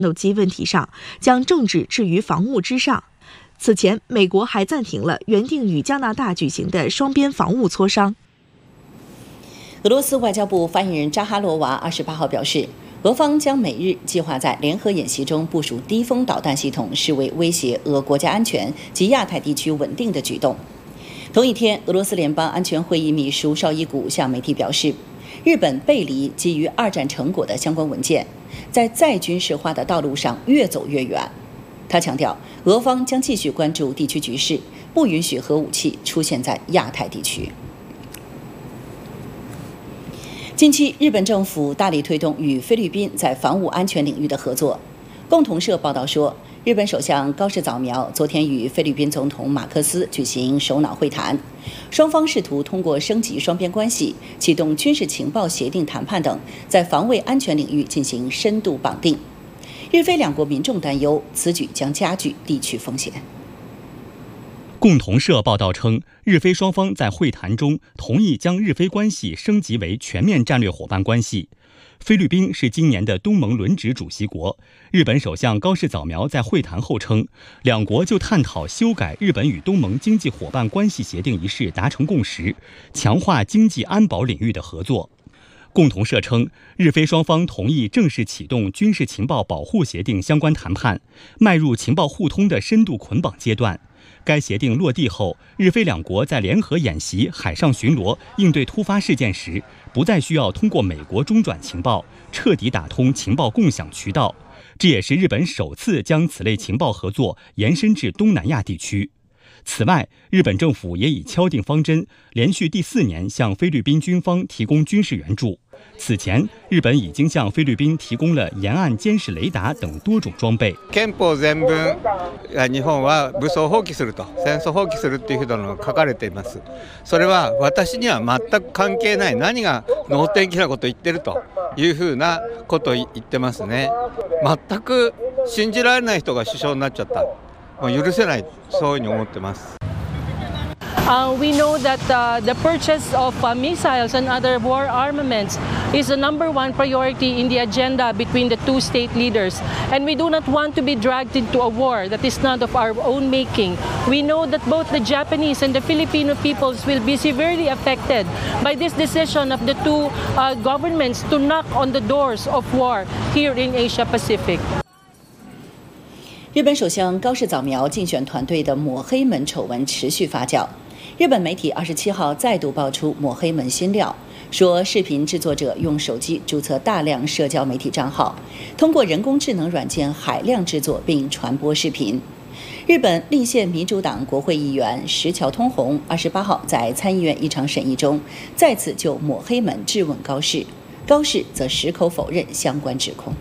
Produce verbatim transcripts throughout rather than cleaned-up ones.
斗机问题上，将政治置于防务之上。此前，美国还暂停了原定与加拿大举行的双边防务磋商。 俄罗斯外交部发言人扎哈罗娃二十八号表示，俄方将美日计划在联合演习中部署低风导弹系统视为威胁俄国家安全及亚太地区稳定的举动。同一天，俄罗斯联邦安全会议秘书绍伊古向媒体表示，日本背离基于二战成果的相关文件，在再军事化的道路上越走越远。他强调，俄方将继续关注地区局势，不允许核武器出现在亚太地区。近期，日本政府大力推动与菲律宾在防务安全领域的合作。共同社报道说，日本首相高市早苗昨天与菲律宾总统马克思举行首脑会谈，双方试图通过升级双边关系、启动军事情报协定谈判等，在防卫安全领域进行深度绑定。日菲两国民众担忧，此举将加剧地区风险。 共同社报道称，日菲双方在会谈中同意将日菲关系升级为全面战略伙伴关系。菲律宾是今年的东盟轮值主席国。日本首相高市早苗在会谈后称，两国就探讨修改日本与东盟经济伙伴关系协定一事达成共识，强化经济安保领域的合作。共同社称，日菲双方同意正式启动军事情报保护协定相关谈判，迈入情报互通的深度捆绑阶段。该协定落地后，日菲两国在联合演习、海上巡逻、应对突发事件时，不再需要通过美国中转情报，彻底打通情报共享渠道。这也是日本首次将此类情报合作延伸至东南亚地区。此外，日本政府也已敲定方针，连续第四年向菲律宾军方提供军事援助。此前，日本已经向菲律宾提供了沿岸监視雷達等多種裝備。 憲法全文、日本は武装放棄すると、戦争放棄するというふうなのが書かれています。それは私には全く関係ない、何が能天気なことを言ってるというふうなことを言ってますね。全く信じられない人が首相になっちゃった。許せない、そういうふうに思ってます。 Uh, we know that uh, the purchase of uh, missiles and other war armaments is the number one priority in the agenda between the two state leaders. And we do not want to be dragged into a war that is not of our own making. We know that both the Japanese and the Filipino peoples will be severely affected by this decision of the two uh, governments to knock on the doors of war here in Asia Pacific. 日本首相高市早苗竞选团队的抹黑门丑闻持续发酵。日本媒体二十七号再度爆出抹黑门新料，说视频制作者用手机注册大量社交媒体账号，通过人工智能软件海量制作并传播视频。日本立宪民主党国会议员石桥通弘二十八号在参议院一场审议中，再次就抹黑门质问高市，高市则矢口否认相关指控。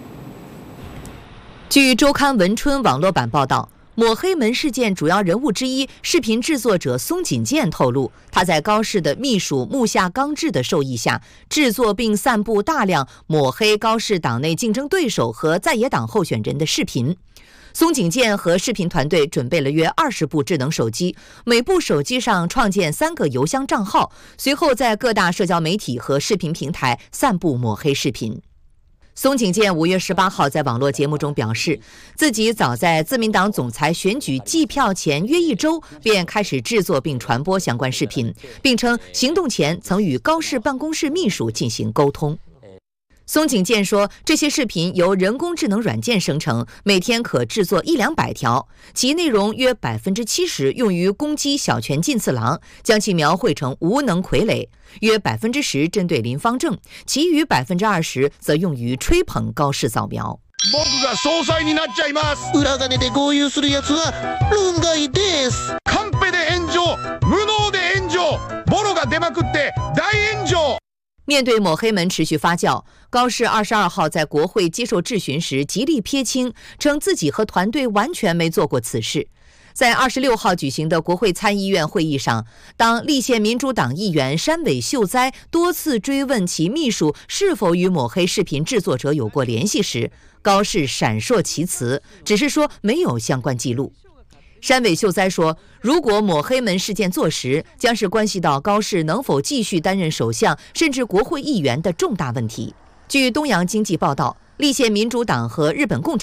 据周刊文春网络版报道，抹黑门事件主要人物之一视频制作者松井健透露，他在高市的秘书木下刚志的授意下，制作并散布大量抹黑高市党内竞争对手和在野党候选人的视频。松井健和视频团队准备了约二十部智能手机，每部手机上创建三个邮箱账号，随后在各大社交媒体和视频平台散布抹黑视频。松井健五月十八号在网络节目中表示，自己早在自民党总裁选举计票前约一周便开始制作并传播相关视频，并称行动前曾与高市办公室秘书进行沟通。松井健说，这些视频由人工智能软件生成，每天可制作一两百条，其内容约百分之七十用于攻击小泉进次郎，将其描绘成无能傀儡；约百分之十针对林芳正，其余百分之二十则用于吹捧高市早苗。 僕が総裁になっちゃいます。裏金で豪遊するやつは論外です。カンペで炎上、無能で炎上、ボロが出まくって大炎上。 面对抹黑门持续发酵，高市二十二号在国会接受质询时极力撇清，称自己和团队完全没做过此事。在二十六号举行的国会参议院会议上，当立宪民主党议员山尾秀哉多次追问其秘书是否与抹黑视频制作者有过联系时，高市闪烁其词，只是说没有相关记录。山尾秀哉说，如果抹黑门事件坐实，将是关系到高市能否继续担任首相甚至国会议员的重大问题。据东洋经济报道，立宪民主党和日本共产